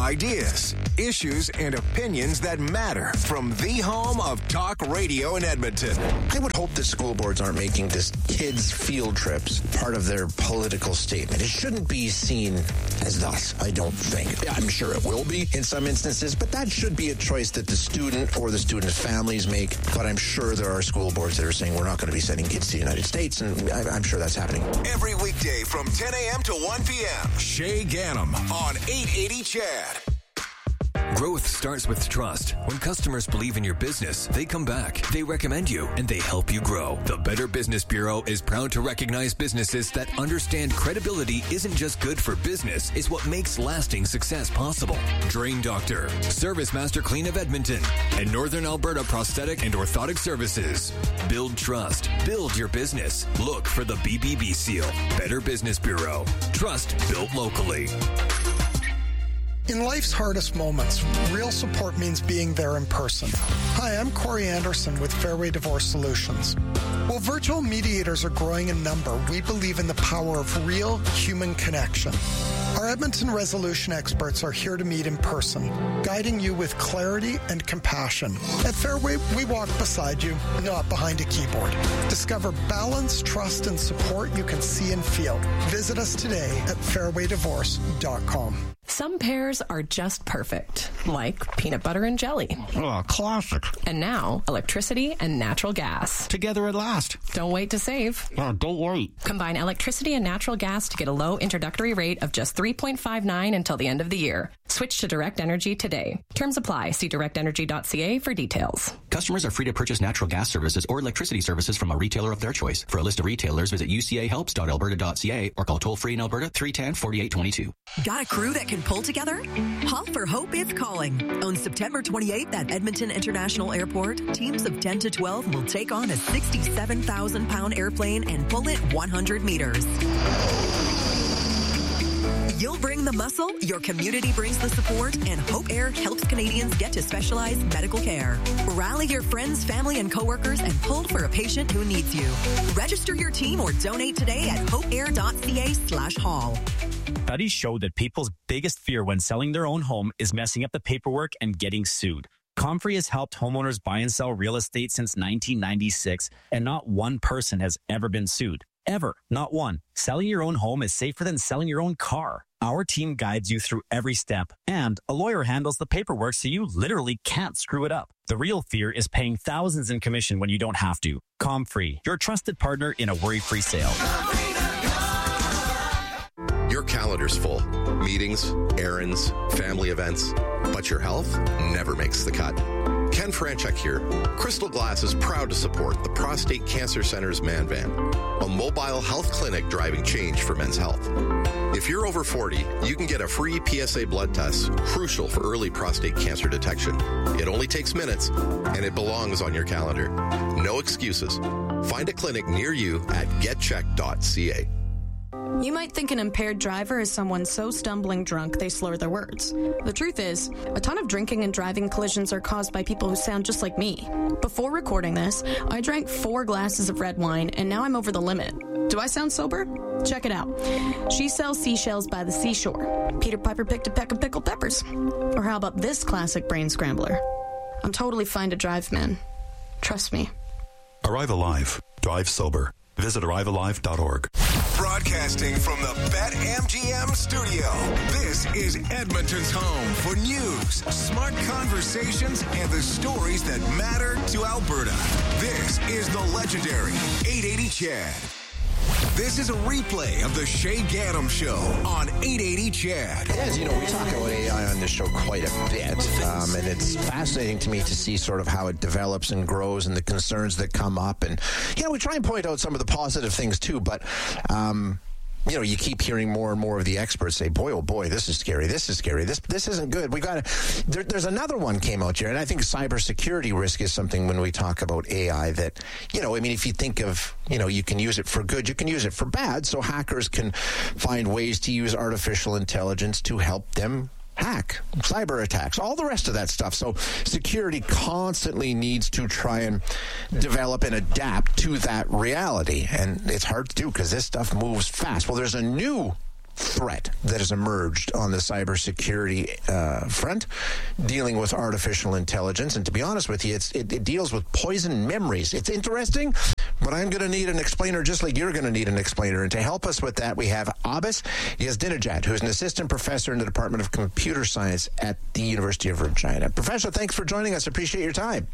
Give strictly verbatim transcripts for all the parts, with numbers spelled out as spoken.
Ideas, issues, and opinions that matter from the home of talk radio in Edmonton. I would hope that school boards aren't making this kids' field trips part of their political statement. It shouldn't be seen as thus, I don't think. I'm sure it will be in some instances, but that should be a choice that the student or the student's families make. But I'm sure there are school boards that are saying we're not going to be sending kids to the United States, and I, I'm sure that's happening. Every weekday from ten a.m. to one p.m. Shay Ganem on eight eighty C H A D. Growth starts with trust. When customers believe in your business, they come back, they recommend you, and they help you grow. The Better Business Bureau is proud to recognize businesses that understand credibility isn't just good for business, it's what makes lasting success possible. Drain Doctor, Service Master Clean of Edmonton, and Northern Alberta Prosthetic and Orthotic Services. Build trust. Build your business. Look for the B B B seal. Better Business Bureau. Trust built locally. In life's hardest moments, real support means being there in person. Hi, I'm Corey Anderson with Fairway Divorce Solutions. While virtual mediators are growing in number, we believe in the power of real human connection. Our Edmonton resolution experts are here to meet in person, guiding you with clarity and compassion. At Fairway, we walk beside you, not behind a keyboard. Discover balance, trust, and support you can see and feel. Visit us today at fairway divorce dot com. Some pairs are just perfect, like peanut butter and jelly. Oh, classic. And now, electricity and natural gas. Together at last. Don't wait to save. Oh, don't wait. Combine electricity and natural gas to get a low introductory rate of just three point five nine until the end of the year. Switch to Direct Energy today. Terms apply. See direct energy dot c a for details. Customers are free to purchase natural gas services or electricity services from a retailer of their choice. For a list of retailers, visit u c a helps dot alberta dot c a or call toll-free in Alberta three one zero, four eight two two. Got a crew that can pull together? Haul for Hope is calling. On September twenty-eighth at Edmonton International Airport, teams of ten to twelve will take on a sixty-seven thousand pound airplane and pull it one hundred meters. You'll bring the muscle, your community brings the support, and Hope Air helps Canadians get to specialized medical care. Rally your friends, family, and coworkers and pull for a patient who needs you. Register your team or donate today at hope air dot c a slash haul. Studies show that people's biggest fear when selling their own home is messing up the paperwork and getting sued. Comfrey has helped homeowners buy and sell real estate since nineteen ninety-six, and not one person has ever been sued. Ever. Not one. Selling your own home is safer than selling your own car. Our team guides you through every step, and a lawyer handles the paperwork so you literally can't screw it up. The real fear is paying thousands in commission when you don't have to. Comfrey, your trusted partner in a worry-free sale. Your calendar's full. Meetings, errands, family events. But your health never makes the cut. Ken Franchuk here. Crystal Glass is proud to support the Prostate Cancer Center's Man Van, a mobile health clinic driving change for men's health. If you're over forty, you can get a free P S A blood test, crucial for early prostate cancer detection. It only takes minutes, and it belongs on your calendar. No excuses. Find a clinic near you at get check dot c a. You might think an impaired driver is someone so stumbling drunk they slur their words. The truth is, a ton of drinking and driving collisions are caused by people who sound just like me. Before recording this, I drank four glasses of red wine, and now I'm over the limit. Do I sound sober? Check it out. She sells seashells by the seashore. Peter Piper picked a peck of pickled peppers. Or how about this classic brain scrambler? I'm totally fine to drive, man. Trust me. Arrive Alive. Drive sober. Visit arrive alive dot org. Broadcasting from the BetMGM studio, this is Edmonton's home for news, smart conversations, and the stories that matter to Alberta. This is the legendary eight eighty C H A D. This is a replay of the Shay Ganem Show on eight eighty C H A D. As you know, we talk about A I on this show quite a bit, um, and it's fascinating to me to see sort of how it develops and grows and the concerns that come up. And, you know, we try and point out some of the positive things, too, but... Um, you know, you keep hearing more and more of the experts say, boy, oh boy, this is scary, this is scary, this this isn't good. We got to, there, there's another one came out here, and I think cybersecurity risk is something when we talk about A I that, you know, I mean, if you think of, you know, you can use it for good, you can use it for bad, so hackers can find ways to use artificial intelligence to help them hack, cyber attacks, all the rest of that stuff. So security constantly needs to try and develop and adapt to that reality. And it's hard to do because this stuff moves fast. Well, there's a new threat that has emerged on the cybersecurity uh, front, dealing with artificial intelligence. And to be honest with you, it's, it, it deals with poisoned memories. It's interesting, but I'm going to need an explainer just like you're going to need an explainer. And to help us with that, we have Abbas Yazdinejad, who's an assistant professor in the Department of Computer Science at the University of Regina. Professor, thanks for joining us. Appreciate your time.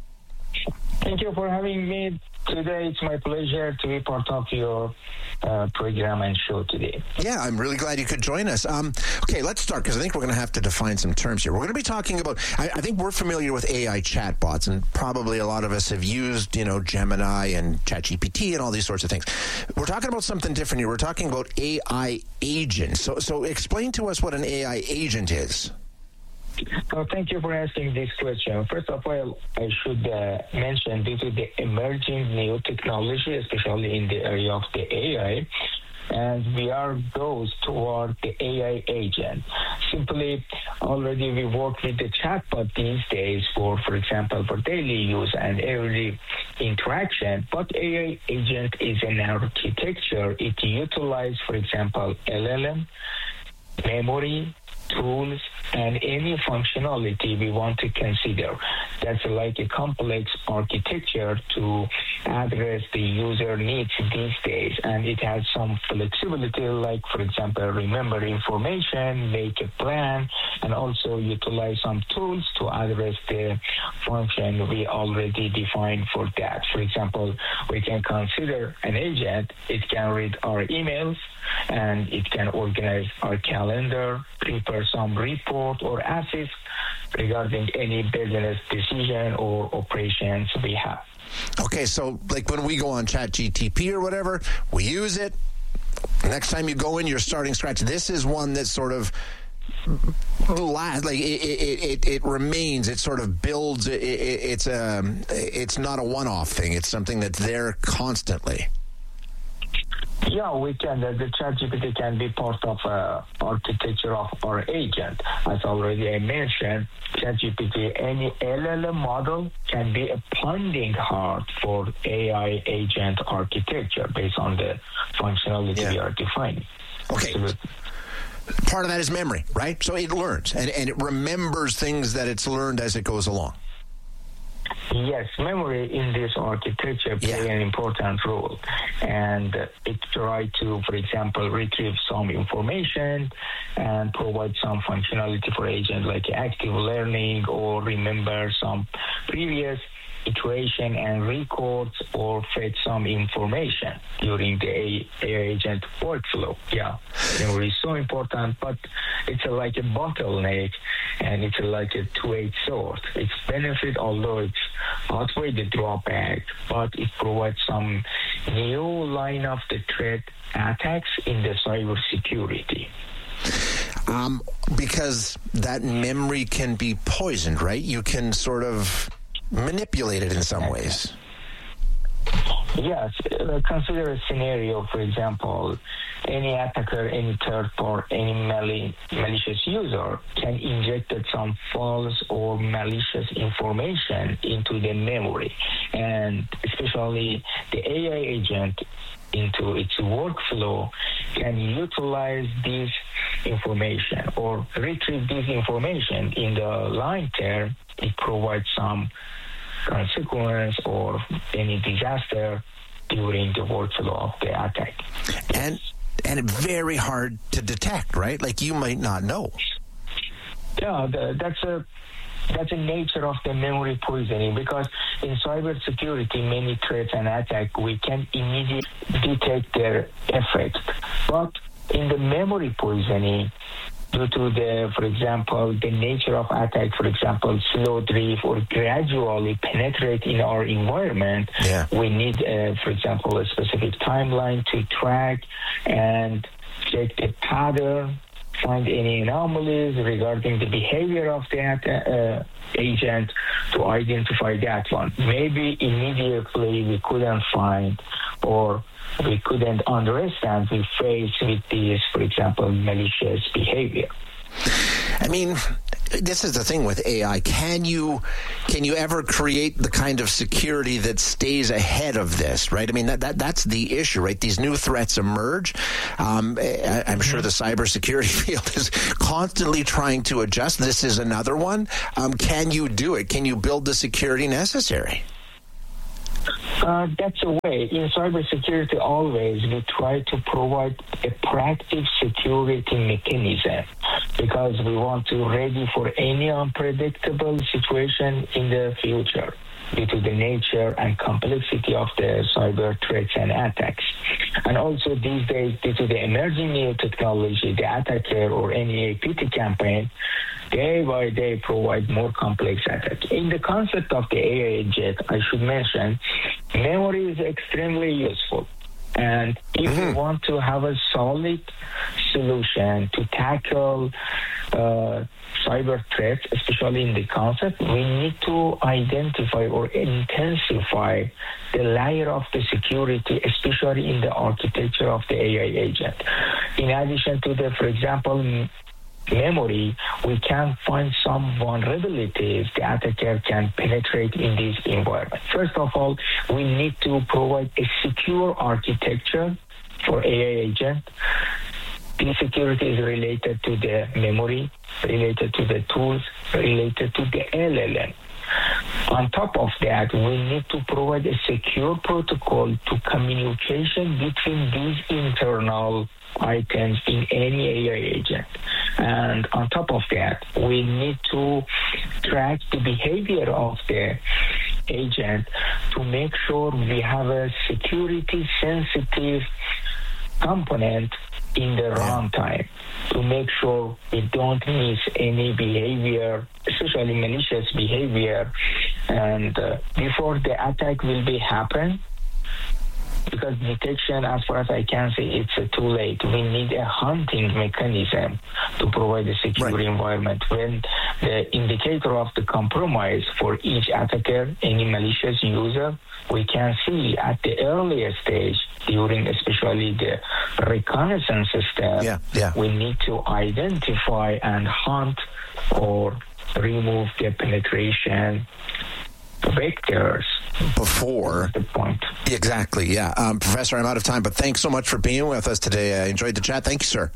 Thank you for having me today. It's my pleasure to be part of your uh, program and show today. Yeah, I'm really glad you could join us. Um, okay, let's start, because I think we're going to have to define some terms here. We're going to be talking about, I, I think we're familiar with A I chatbots, and probably a lot of us have used, you know, Gemini and ChatGPT and all these sorts of things. We're talking about something different here. We're talking about A I agents. So, so explain to us what an A I agent is. Well, thank you for asking this question. First of all, I should uh, mention due to the emerging new technology, especially in the area of the A I, and we are goes toward the A I agent. Simply, already we work with the chatbot these days for, for example, for daily use and every interaction. But A I agent is an architecture. It utilizes, for example, L L M, memory, tools, and any functionality we want to consider. That's like a complex architecture to address the user needs these days. And it has some flexibility, like, for example, remember information, make a plan, and also utilize some tools to address the function we already defined for that. For example, we can consider an agent. It can read our emails, and it can organize our calendar, prepare some report, or assist regarding any business decision or operations we have. Okay, so like when we go on ChatGPT or whatever, we use it. Next time you go in, you're starting scratch. This is one that sort of last, like it, it, it, it remains. It sort of builds. It, it, it's a. It's not a one-off thing. It's something that's there constantly. Yeah, we can. The, the ChatGPT can be part of uh, architecture of our agent. As already I mentioned, ChatGPT, any L L M model can be a pounding heart for A I agent architecture based on the functionality yeah. we are defining. Okay. Absolutely. Part of that is memory, right? So it learns, and, and it remembers things that it's learned as it goes along. Yes, memory in this architecture play yeah. an important role, and it tries to, for example, retrieve some information and provide some functionality for agent like active learning or remember some previous iteration and records or fetch some information during the A I agent workflow. Yeah, memory is so important, but it's a, like a bottleneck, and it's a, like a two-edged sword. Its benefit, although it's outweigh the drawback, but it provides some new line of the threat attacks in the cybersecurity. Um, because that memory can be poisoned, right? You can sort of manipulate it in some ways. Yes. Uh, consider a scenario, for example, any attacker, any third party, any mali- malicious user can inject some false or malicious information into the memory. And especially the A I agent into its workflow can utilize this information or retrieve this information in the long term. It provides some consequence or any disaster during the workflow of the attack. And and it's very hard to detect, right? Like you might not know. Yeah, the, that's a that's a nature of the memory poisoning, because in cybersecurity, many threats and attacks, we can immediately detect their effect. But in the memory poisoning, due to the, for example, the nature of attack, for example, slow drift or gradually penetrate in our environment, yeah. we need, uh, for example, a specific timeline to track and check the pattern, find any anomalies regarding the behavior of the uh, agent to identify that one. Maybe immediately we couldn't find or we couldn't understand we face with this, for example, malicious behavior. I mean, this is the thing with A I. Can you can you ever create the kind of security that stays ahead of this, right? I mean, that, that that's the issue, right? These new threats emerge. Um, I, I'm sure the cybersecurity field is constantly trying to adjust. This is another one. Um, can you do it? Can you build the security necessary? Uh, that's a way. In cybersecurity, always we try to provide a proactive security mechanism because we want to ready for any unpredictable situation in the future due to the nature and complexity of the cyber threats and attacks. And also these days, due to the emerging new technology, the attacker or any A P T campaign, day by day provide more complex attack. In the concept of the A I agent, I should mention, memory is extremely useful. And if mm-hmm. we want to have a solid solution to tackle uh, cyber threats, especially in the concept, we need to identify or intensify the layer of the security, especially in the architecture of the A I agent. In addition to the, for example, memory, we can find some vulnerabilities the attacker can penetrate in this environment. First of all, we need to provide a secure architecture for A I agent. This security is related to the memory, related to the tools, related to the L L M. On top of that, we need to provide a secure protocol to communication between these internal items in any A I agent. And on top of that, we need to track the behavior of the agent to make sure we have a security sensitive component in the runtime to make sure we don't miss any behavior, especially malicious behavior. And uh, before the attack will be happen, because detection, as far as I can see, it's uh, too late. We need a hunting mechanism to provide a secure right. environment. When the indicator of the compromise for each attacker, any malicious user, we can see at the earlier stage, during especially the reconnaissance step, yeah, yeah. we need to identify and hunt or remove the penetration vectors. Before the point. Exactly, yeah. Um, Professor, I'm out of time, but thanks so much for being with us today. I enjoyed the chat. Thank you, sir.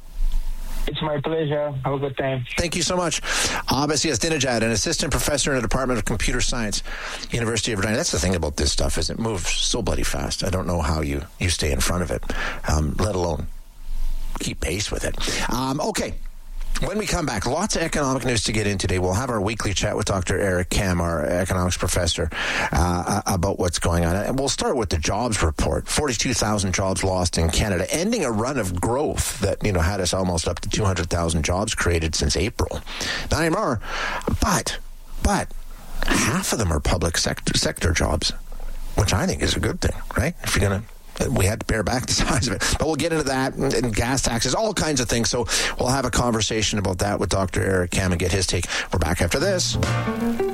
It's my pleasure. Have a good time. Thank you so much. Abbas Yazdinejad, an assistant professor in the Department of Computer Science, University of Virginia. That's the thing about this stuff, is it moves so bloody fast. I don't know how you, you stay in front of it, um, let alone keep pace with it. Um, okay. When we come back, lots of economic news to get in today. We'll have our weekly chat with Doctor Eric Kam, our economics professor, uh, about what's going on. And we'll start with the jobs report. forty-two thousand jobs lost in Canada, ending a run of growth that, you know, had us almost up to two hundred thousand jobs created since April. Not anymore. But, but half of them are public sector, sector jobs, which I think is a good thing, right? If you're going to we had to pare back the size of it. But we'll get into that and, and gas taxes, all kinds of things. So we'll have a conversation about that with Doctor Eric Kam and get his take. We're back after this.